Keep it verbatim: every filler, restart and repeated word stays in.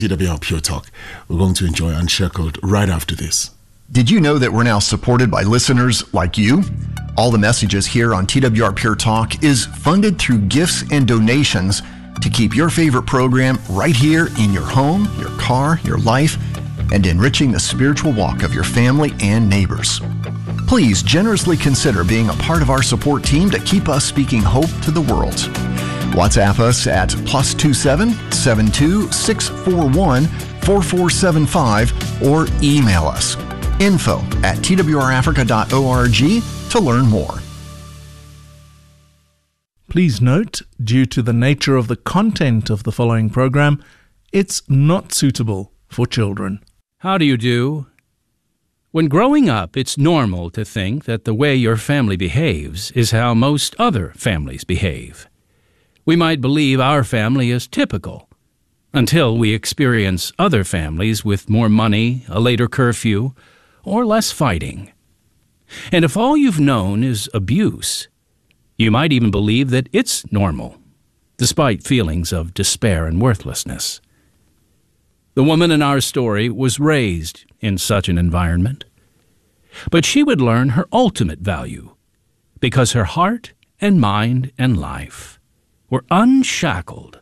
T W R Pure Talk. We're going to enjoy Unshackled right after this. Did you know that we're now supported by listeners like you? All the messages here on T W R Pure Talk is funded through gifts and donations to keep your favorite program right here in your home, your car, your life, and enriching the spiritual walk of your family and neighbors. Please generously consider being a part of our support team to keep us speaking hope to the world. WhatsApp us at plus two seven seven two six four one four four seven five or email us info at t w r africa dot org to learn more. Please note, due to the nature of the content of the following program, it's not suitable for children. How do you do? When growing up, it's normal to think that the way your family behaves is how most other families behave. We might believe our family is typical until we experience other families with more money, a later curfew, or less fighting. And if all you've known is abuse, you might even believe that it's normal, despite feelings of despair and worthlessness. The woman in our story was raised in such an environment, but she would learn her ultimate value because her heart and mind and life were unshackled